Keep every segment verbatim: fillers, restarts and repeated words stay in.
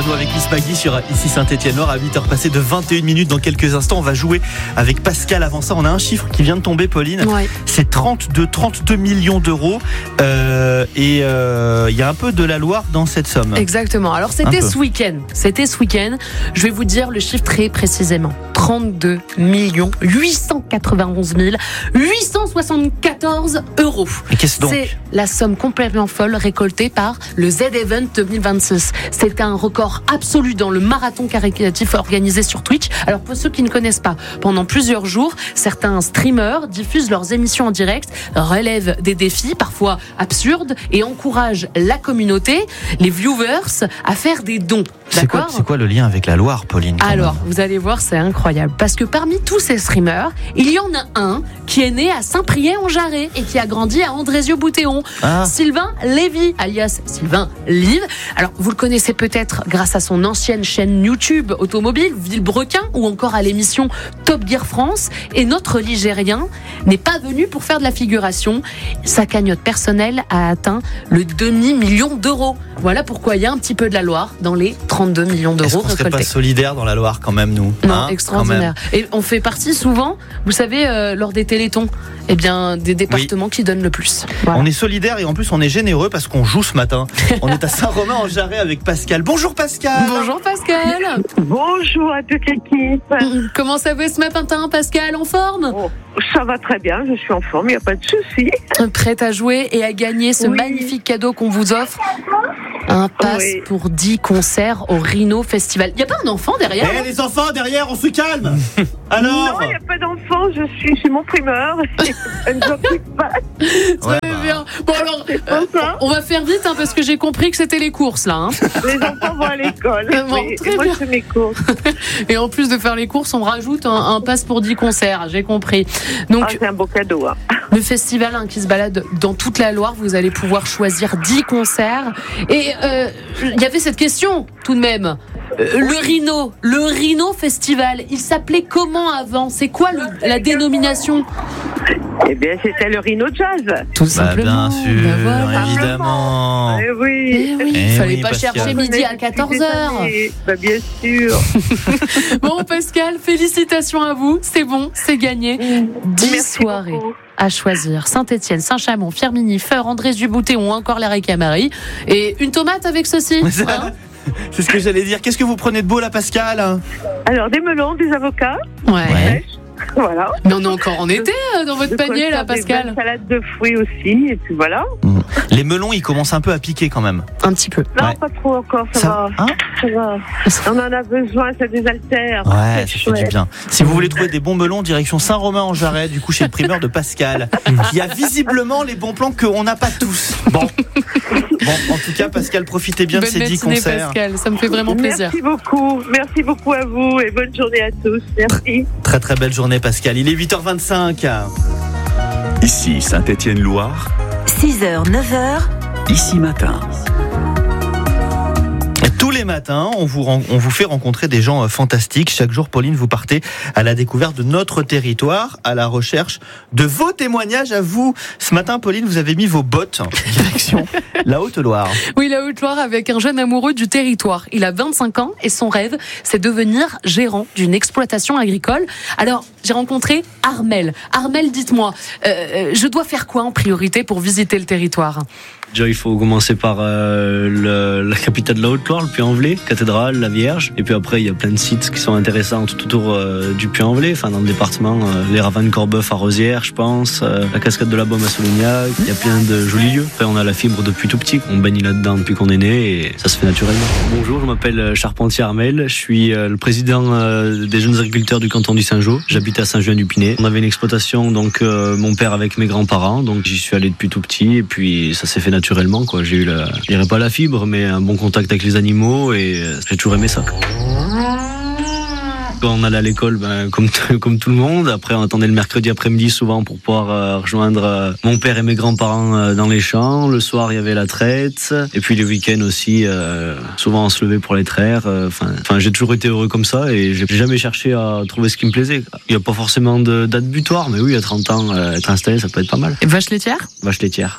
nous avec Miss Maggie sur ici Saint-Étienne-Nord à huit heures passées de vingt et une minutes. Dans quelques instants, on va jouer avec Pascal. Avant ça, on a un chiffre qui vient de tomber, Pauline. Ouais. C'est trente-deux, trente-deux millions d'euros. Euh, et il euh, y a un peu de la Loire dans cette somme. Exactement. Alors, c'était ce week-end. C'était ce week-end. Je vais vous dire le chiffre très précisément. trente-deux millions huit cent quatre-vingt-onze mille huit cent soixante-quatorze euros. Et qu'est-ce donc ? C'est la somme complètement folle récoltée par le Z-Event deux mille vingt-six. C'est un record absolu dans le marathon caritatif organisé sur Twitch. Alors pour ceux qui ne connaissent pas, pendant plusieurs jours, certains streamers diffusent leurs émissions en direct, relèvent des défis parfois absurdes et encouragent la communauté, les viewers, à faire des dons. C'est quoi, c'est quoi le lien avec la Loire, Pauline ? Alors, vous allez voir, c'est incroyable. Parce que parmi tous ces streamers, il y en a un qui est né à Saint-Priest-en-Jarret et qui a grandi à Andrézieux-Boutéon. Ah. Sylvain Lévy, alias Sylvain Live. Alors, vous le connaissez peut-être grâce à son ancienne chaîne YouTube automobile, Villebrequin, ou encore à l'émission Top Gear France. Et notre Ligérien n'est pas venu pour faire de la figuration. Sa cagnotte personnelle a atteint le demi-million d'euros. Voilà pourquoi il y a un petit peu de la Loire dans les trente-deux millions d'euros récoltés. Est-ce qu'on serait pas solidaires dans la Loire quand même, nous ? Non, hein, extraordinaire. Et on fait partie souvent, vous savez, euh, lors des télétons, eh bien, des départements oui. qui donnent le plus. Voilà. On est solidaires et en plus on est généreux parce qu'on joue ce matin. On est à Saint-Romain-en-Jarret avec Pascal. Bonjour Pascal. Bonjour Pascal. Bonjour à toute l'équipe. Comment ça va ce matin, Pascal ? En forme ? Oh, ça va très bien, je suis en forme, il n'y a pas de souci. Prête à jouer et à gagner ce oui. magnifique cadeau qu'on vous offre. Un pass oui. pour dix concerts au Rhino Festival. Il n'y a pas un enfant derrière ? Eh, les enfants derrière, on se calme. Alors ? Non, il n'y a pas d'enfant, je suis chez mon primeur. Je ne m'occupe pas. Très ouais, bien. Bon alors, euh, on va faire vite hein, parce que j'ai compris que c'était les courses là. Hein. Les enfants vont à l'école. Bon, et, et moi, je fais mes courses. Et en plus de faire les courses, on rajoute un, un pass pour dix concerts. J'ai compris. Donc, ah, c'est un beau cadeau. Hein. Le festival hein, qui se balade dans toute la Loire, vous allez pouvoir choisir dix concerts. Et il euh, y avait cette question tout de même. Euh, oui. Le Rhino, le Rhino Festival, il s'appelait comment avant ? C'est quoi le, la dénomination ? Eh bien, c'était le Rhino Jazz. Tout bah, simplement. Bien sûr, bah voilà. Évidemment. Eh oui. Eh oui. Eh il fallait oui, pas Pascal. chercher midi à quatorze heures. Bah, bien sûr. Bon, Pascal, félicitations à vous. C'est bon, c'est gagné. dix Merci soirées beaucoup. À choisir. Saint-Étienne, Saint-Chamond, Firminy, Feur, Andrézieux-Boutéon ou encore la Récamarie. Et une tomate avec ceci. Hein c'est ce que j'allais dire. Qu'est-ce que vous prenez de beau là, Pascal ? Alors, des melons, des avocats. Ouais. ouais. Voilà. Mais on est encore en été dans votre panier là, Pascal. Des salades de fruits aussi, et puis voilà. Mmh. Les melons, ils commencent un peu à piquer quand même. Un petit peu. Non, ouais. pas trop encore, ça, ça va. Hein ça va. On en a besoin, ça désaltère. Ouais, ça fait du bien. Si vous voulez trouver des bons melons, direction Saint-Romain-en-Jarret, du coup chez le primeur de Pascal, qui a visiblement les bons plans qu'on n'a pas tous. Bon. Bon, en tout cas, Pascal, profitez bien bonne de ces dix concerts. Pascal, ça me fait vraiment plaisir. Merci beaucoup, merci beaucoup à vous et bonne journée à tous. Merci. Très très belle journée, Pascal. Il est huit heures vingt-cinq. Ici Saint-Étienne-Loire. six heures, neuf heures. Ici Matin. Tous les matins, on vous, on vous fait rencontrer des gens fantastiques. Chaque jour, Pauline, vous partez à la découverte de notre territoire, à la recherche de vos témoignages à vous. Ce matin, Pauline, vous avez mis vos bottes en direction la Haute-Loire. Oui, la Haute-Loire avec un jeune amoureux du territoire. Il a vingt-cinq ans et son rêve, c'est devenir gérant d'une exploitation agricole. Alors, j'ai rencontré Armel. Armel, dites-moi, euh, je dois faire quoi en priorité pour visiter le territoire ? Déjà, il faut commencer par euh, le, la capitale de la Haute-Loire, le Puy-en-Velay, cathédrale, la Vierge. Et puis après, il y a plein de sites qui sont intéressants tout autour euh, du Puy-en-Velay, enfin dans le département. Euh, les ravins de Corbeuf à Rosières, je pense, euh, la cascade de la Baume à Solognac. Il y a plein de jolis lieux. Après, on a la fibre depuis tout petit. On baigne là-dedans depuis qu'on est né et ça se fait naturellement. Bonjour, je m'appelle Charpentier Armel. Je suis euh, le président euh, des jeunes agriculteurs du canton du Saint-Jean. J'habite à Saint-Juin-du-Pinet. On avait une exploitation, donc euh, mon père avec mes grands-parents. Donc j'y suis allé depuis tout petit et puis ça s'est fait naturellement, quoi. J'ai eu, la, je dirais pas la fibre, mais un bon contact avec les animaux et j'ai toujours aimé ça. Quand on allait à l'école, ben, comme, t- comme tout le monde, après on attendait le mercredi après-midi souvent pour pouvoir euh, rejoindre euh, mon père et mes grands-parents euh, dans les champs. Le soir, il y avait la traite. Et puis les week-ends aussi, euh, souvent on se levait pour les traire. Enfin, euh, j'ai toujours été heureux comme ça et j'ai jamais cherché à trouver ce qui me plaisait. Il n'y a pas forcément de date butoir, mais oui, à trente ans, euh, être installé, ça peut être pas mal. Et vache laitière ? Vache laitière. Toujours ?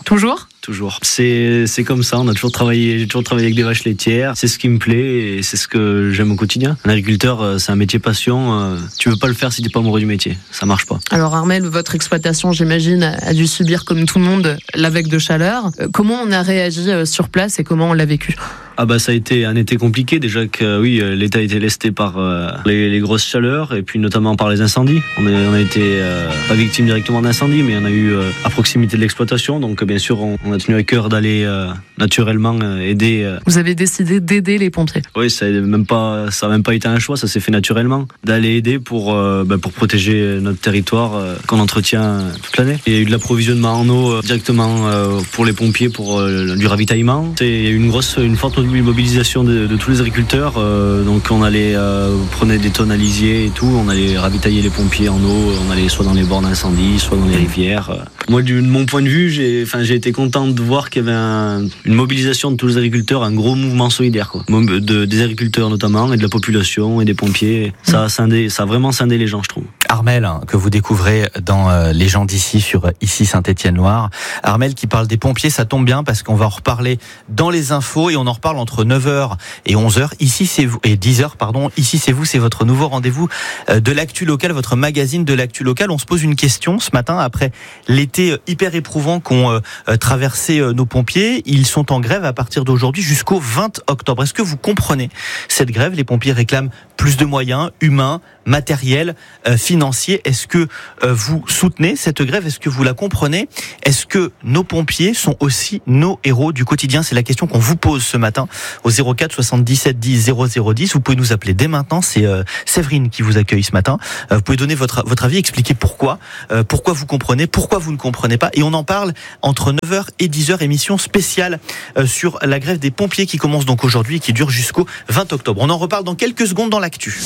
toujours. C'est, c'est comme ça, on a toujours travaillé, j'ai toujours travaillé avec des vaches laitières. C'est ce qui me plaît et c'est ce que j'aime au quotidien. Un agriculteur, c'est un métier passion. Tu veux pas le faire si t'es pas amoureux du métier. Ça marche pas. Alors Armel, votre exploitation, j'imagine, a dû subir comme tout le monde la vague de chaleur. Comment on a réagi sur place et comment on l'a vécu ? Ah bah ça a été un été compliqué déjà que oui l'État a été lesté par euh, les, les grosses chaleurs et puis notamment par les incendies. On a, on a été euh, pas victime directement d'incendies mais on a eu euh, à proximité de l'exploitation donc bien sûr on, on a tenu à cœur d'aller euh, naturellement euh, aider. Euh. Vous avez décidé d'aider les pompiers. Oui ça a même pas ça a même pas été un choix, ça s'est fait naturellement d'aller aider pour euh, bah, pour protéger notre territoire euh, qu'on entretient toute l'année. Il y a eu de l'approvisionnement en eau euh, directement euh, pour les pompiers pour euh, du ravitaillement. C'est, il y a eu une grosse une forte une mobilisation de, de tous les agriculteurs, euh, donc on allait euh, prenait des tonnes à lisier et tout, on allait ravitailler les pompiers en eau, on allait soit dans les bords d'incendie, soit dans les rivières. Moi, de mon point de vue, j'ai, enfin, j'ai été content de voir qu'il y avait un, une mobilisation de tous les agriculteurs, un gros mouvement solidaire, quoi, de, des agriculteurs notamment et de la population et des pompiers. Ça a scindé, ça a vraiment scindé les gens, je trouve. Armel, hein, que vous découvrez dans euh, Les gens d'ici sur Ici Saint-Étienne-Loire. Armel qui parle des pompiers, ça tombe bien parce qu'on va en reparler dans les infos et on en reparle entre neuf heures et onze heures. Ici c'est vous et dix heures pardon. Ici c'est vous, c'est votre nouveau rendez-vous de l'actu locale, votre magazine de l'actu locale. On se pose une question ce matin après l'été hyper éprouvant qu'ont euh, traversé euh, nos pompiers. Ils sont en grève à partir d'aujourd'hui jusqu'au vingt octobre. Est-ce que vous comprenez cette grève ? Les pompiers réclament plus de moyens humains, matériels, euh, financiers. Est-ce que euh, vous soutenez cette grève ? Est-ce que vous la comprenez ? Est-ce que nos pompiers sont aussi nos héros du quotidien ? C'est la question qu'on vous pose ce matin au zéro quatre soixante-dix-sept dix zéro zéro dix. Vous pouvez nous appeler dès maintenant. C'est euh, Séverine qui vous accueille ce matin. Euh, vous pouvez donner votre votre avis, expliquer pourquoi, euh, pourquoi vous comprenez, pourquoi vous ne comprenez pas. Et on en parle entre neuf heures et dix heures. Émission spéciale euh, sur la grève des pompiers qui commence donc aujourd'hui et qui dure jusqu'au vingt octobre. On en reparle dans quelques secondes dans l'actu.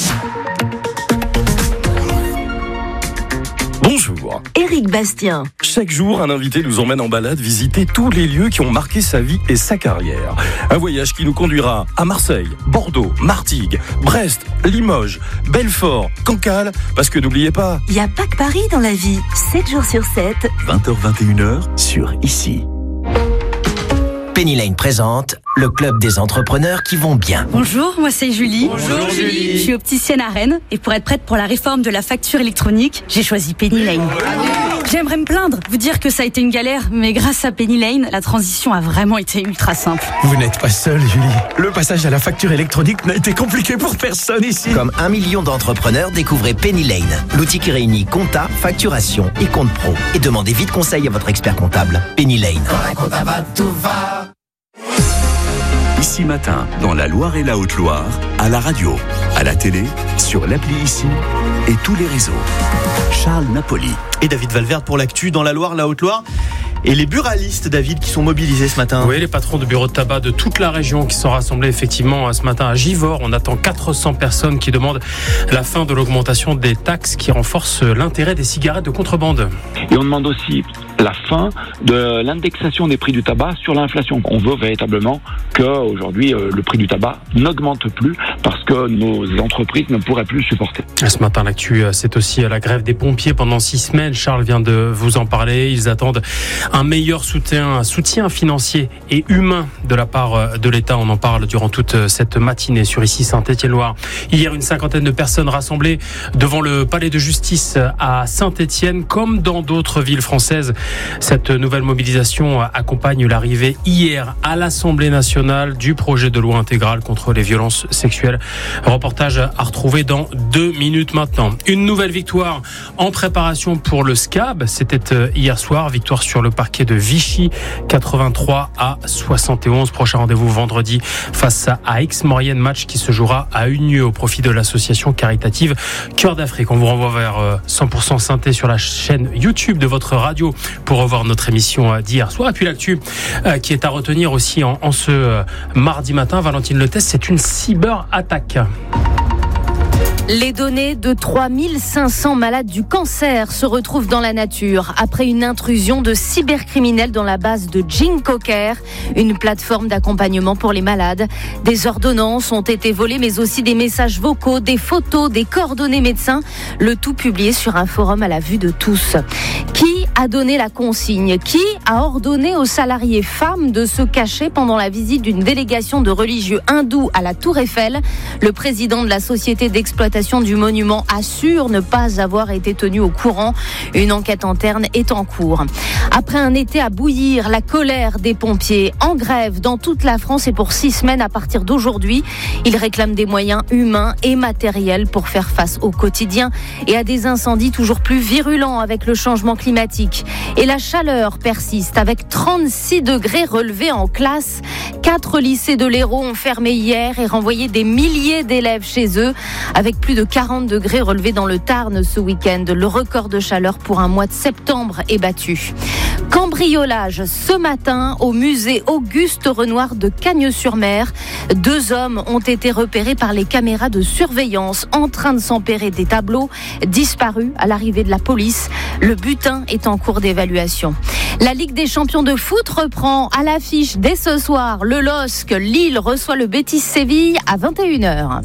Bonjour. Éric Bastien. Chaque jour, un invité nous emmène en balade visiter tous les lieux qui ont marqué sa vie et sa carrière. Un voyage qui nous conduira à Marseille, Bordeaux, Martigues, Brest, Limoges, Belfort, Cancale, parce que n'oubliez pas... Il n'y a pas que Paris dans la vie. sept jours sur sept. vingt heures vingt et une heures sur Ici. Penny Lane présente le club des entrepreneurs qui vont bien. Bonjour, moi c'est Julie. Bonjour Julie. Je suis opticienne à Rennes et pour être prête pour la réforme de la facture électronique, j'ai choisi Penny Lane. J'aimerais me plaindre, vous dire que ça a été une galère, mais grâce à Penny Lane, la transition a vraiment été ultra simple. Vous n'êtes pas seule, Julie. Le passage à la facture électronique n'a été compliqué pour personne ici. Comme un million d'entrepreneurs, découvrez Penny Lane, l'outil qui réunit compta, facturation et compte pro. Et demandez vite conseil à votre expert comptable. Penny Lane. Quand la compta va, tout va. Ici Matin, dans la Loire et la Haute-Loire, à la radio, à la télé, sur l'appli Ici et tous les réseaux. Charles Napoli. Et David Valverde pour l'actu dans la Loire, la Haute-Loire. Et les buralistes, David, qui sont mobilisés ce matin. Oui, les patrons de bureaux de tabac de toute la région qui sont rassemblés effectivement ce matin à Givors. On attend quatre cents personnes qui demandent la fin de l'augmentation des taxes qui renforce l'intérêt des cigarettes de contrebande. Et on demande aussi la fin de l'indexation des prix du tabac sur l'inflation. On veut véritablement qu'aujourd'hui le prix du tabac n'augmente plus parce que nos entreprises ne pourraient plus le supporter. Ce matin, l'actu, c'est aussi la grève des pompiers pendant six semaines. Charles vient de vous en parler. Ils attendent un meilleur soutien, un soutien financier et humain de la part de l'État. On en parle durant toute cette matinée sur Ici Saint-Étienne-Loire. Hier, une cinquantaine de personnes rassemblées devant le palais de justice à Saint-Étienne, comme dans d'autres villes françaises. Cette nouvelle mobilisation accompagne l'arrivée hier à l'Assemblée nationale du projet de loi intégral contre les violences sexuelles. Reportage à retrouver dans deux minutes maintenant. Une nouvelle victoire en préparation pour le S C A B. C'était hier soir, victoire sur le parquet de Vichy, quatre-vingt-trois à soixante et onze. Prochain rendez-vous vendredi face à Aix-Maurienne, match qui se jouera à Unieux au profit de l'association caritative Cœur d'Afrique. On vous renvoie vers cent pour cent synthé sur la chaîne YouTube de votre radio pour revoir notre émission d'hier soir. Et puis l'actu qui est à retenir aussi en, en ce mardi matin, Valentine Leteste, c'est une cyberattaque. Les données de trois mille cinq cents malades du cancer se retrouvent dans la nature après une intrusion de cybercriminels dans la base de GeneCocker, une plateforme d'accompagnement pour les malades. Des ordonnances ont été volées, mais aussi des messages vocaux, des photos, des coordonnées médecins, le tout publié sur un forum à la vue de tous. Qui a donné la consigne. Qui a ordonné aux salariés femmes de se cacher pendant la visite d'une délégation de religieux hindous à la Tour Eiffel? Le président de la société d'exploitation du monument assure ne pas avoir été tenu au courant. Une enquête interne est en cours. Après un été à bouillir, la colère des pompiers en grève dans toute la France et pour six semaines à partir d'aujourd'hui. Ils réclament des moyens humains et matériels pour faire face au quotidien et à des incendies toujours plus virulents avec le changement climatique. Et la chaleur persiste avec trente-six degrés relevés en classe. Quatre lycées de l'Hérault ont fermé hier et renvoyé des milliers d'élèves chez eux avec plus de quarante degrés relevés dans le Tarn ce week-end. Le record de chaleur pour un mois de septembre est battu. Cambriolage ce matin au musée Auguste Renoir de Cagnes-sur-Mer. Deux hommes ont été repérés par les caméras de surveillance en train de s'emparer des tableaux, disparus à l'arrivée de la police. Le butin est en cours d'évaluation. La Ligue des champions de foot reprend à l'affiche dès ce soir. Le L O S C, Lille reçoit le Betis Séville à vingt et une heures.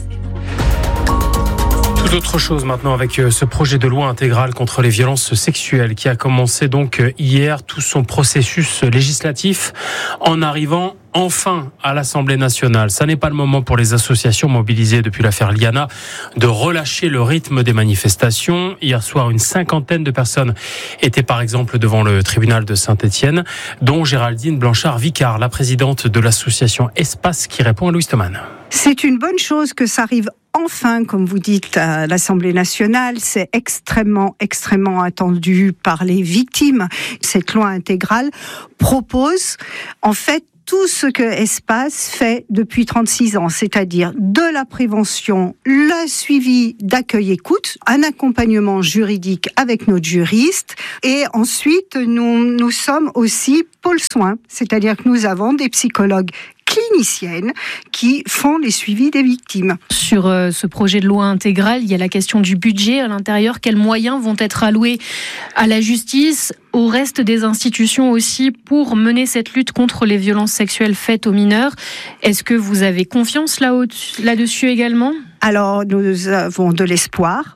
Tout autre chose maintenant avec ce projet de loi intégral contre les violences sexuelles qui a commencé donc hier tout son processus législatif en arrivant enfin à l'Assemblée nationale. Ça n'est pas le moment pour les associations mobilisées depuis l'affaire Liana de relâcher le rythme des manifestations. Hier soir, une cinquantaine de personnes étaient par exemple devant le tribunal de Saint-Étienne, dont Géraldine Blanchard-Vicard, la présidente de l'association Espace, qui répond à Louis Thoman. C'est une bonne chose que ça arrive enfin, comme vous dites, à l'Assemblée nationale. C'est extrêmement, extrêmement attendu par les victimes. Cette loi intégrale propose, en fait, tout ce que Espace fait depuis trente-six ans, c'est-à-dire de la prévention, le suivi d'accueil-écoute, un accompagnement juridique avec notre juriste, et ensuite nous, nous sommes aussi pôle soins, c'est-à-dire que nous avons des psychologues cliniciennes qui font les suivis des victimes. Sur euh, ce projet de loi intégral, il y a la question du budget à l'intérieur. Quels moyens vont être alloués à la justice, au reste des institutions aussi, pour mener cette lutte contre les violences sexuelles faites aux mineurs? Est-ce que vous avez confiance là là-dessus également? Alors, nous avons de l'espoir.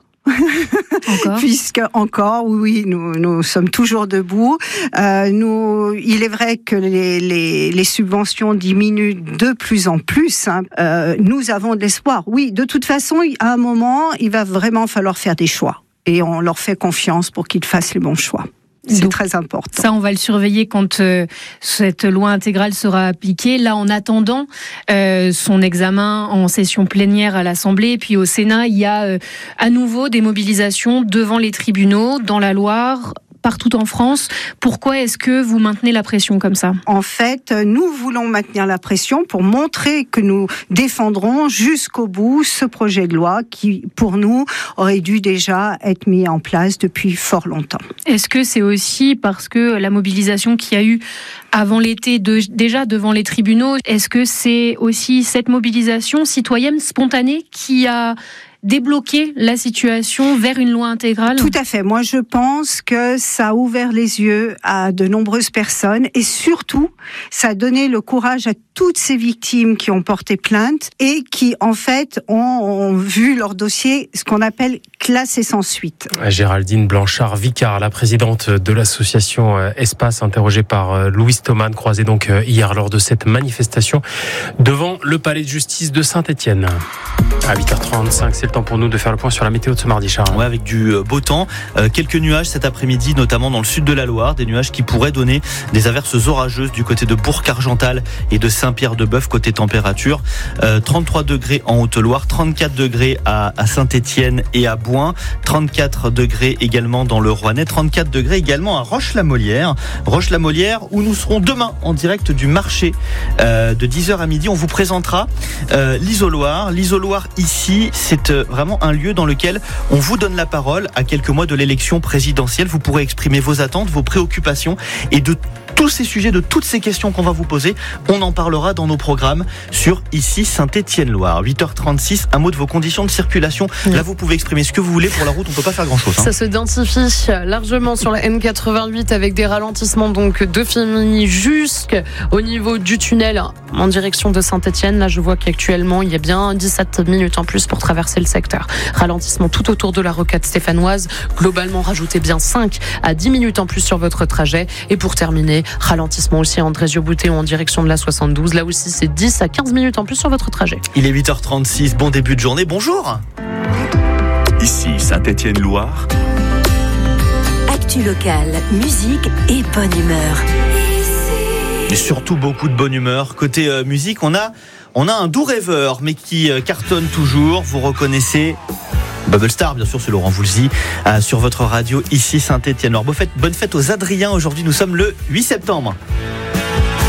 Encore Puisque encore, oui, nous, nous sommes toujours debout. Euh, nous, il est vrai que les, les, les subventions diminuent de plus en plus. Hein. Euh, nous avons de l'espoir. Oui, de toute façon, à un moment, il va vraiment falloir faire des choix. Et on leur fait confiance pour qu'ils fassent les bons choix. C'est donc très important. Ça, on va le surveiller quand euh, cette loi intégrale sera appliquée. Là, en attendant euh, son examen en session plénière à l'Assemblée, et puis au Sénat, il y a euh, à nouveau des mobilisations devant les tribunaux, dans la Loire, partout en France. Pourquoi est-ce que vous maintenez la pression comme ça? En fait, nous voulons maintenir la pression pour montrer que nous défendrons jusqu'au bout ce projet de loi qui, pour nous, aurait dû déjà être mis en place depuis fort longtemps. Est-ce que c'est aussi parce que la mobilisation qu'il y a eu avant l'été, de, déjà devant les tribunaux, est-ce que c'est aussi cette mobilisation citoyenne spontanée qui a débloquer la situation vers une loi intégrale? Tout à fait. Moi, je pense que ça a ouvert les yeux à de nombreuses personnes et surtout, ça a donné le courage à toutes ces victimes qui ont porté plainte et qui, en fait, ont, ont vu leur dossier, ce qu'on appelle classé sans suite. Géraldine Blanchard-Vicard, la présidente de l'association Espace, interrogée par Louis Thoman, croisée donc hier lors de cette manifestation devant le palais de justice de Saint-Étienne. À huit heures trente-cinq, c'est le temps pour nous de faire le point sur la météo de ce mardi, Charles. Ouais, avec du beau temps. Euh, quelques nuages cet après-midi, notamment dans le sud de la Loire. Des nuages qui pourraient donner des averses orageuses du côté de Bourg-Argental et de Saint-Pierre-de-Bœuf, côté température. Euh, trente-trois degrés en Haute-Loire, trente-quatre degrés à, à Saint-Étienne et à Bouin, trente-quatre degrés également dans le Rouennais, trente-quatre degrés également à Roche-la-Molière. Roche-la-Molière, où nous serons demain en direct du marché euh, de dix heures à midi. On vous présentera euh, l'isoloir. L'isoloir ici, c'est euh, vraiment un lieu dans lequel on vous donne la parole à quelques mois de l'élection présidentielle. Vous pourrez exprimer vos attentes, vos préoccupations et de tous ces sujets, de toutes ces questions qu'on va vous poser, on en parlera dans nos programmes sur Ici Saint-Étienne-Loire. huit heures trente-six, un mot de vos conditions de circulation. Oui. Là, vous pouvez exprimer ce que vous voulez. Pour la route, on ne peut pas faire grand-chose. Hein. Ça se densifie largement sur la N quatre-vingt-huit avec des ralentissements donc de Fimini jusqu'au niveau du tunnel en direction de Saint-Étienne. Là, je vois qu'actuellement, il y a bien dix-sept minutes en plus pour traverser le secteur. Ralentissement tout autour de la rocade stéphanoise. Globalement, rajoutez bien cinq à dix minutes en plus sur votre trajet. Et pour terminer, ralentissement aussi à Andrézieux-Boutéon en direction de la soixante-douze. Là aussi, c'est dix à quinze minutes en plus sur votre trajet. Il est huit heures trente-six. Bon début de journée. Bonjour. Ici Saint-Étienne-Loire. Actu locale, musique et bonne humeur. Et surtout beaucoup de bonne humeur. Côté euh, musique, on a, on a un doux rêveur, mais qui euh, cartonne toujours. Vous reconnaissez Bubble Star, bien sûr, c'est Laurent Voulzy, euh, sur votre radio, ici Saint-Étienne. Alors, bonne fête, bonne fête aux Adriens. Aujourd'hui, nous sommes le huit septembre.